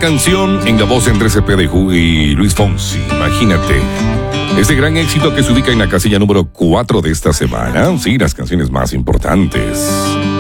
canción en la voz entre CP de y Luis Fonsi, imagínate. Este gran éxito que se ubica en la casilla número 4 de esta semana. Sí, las canciones más importantes.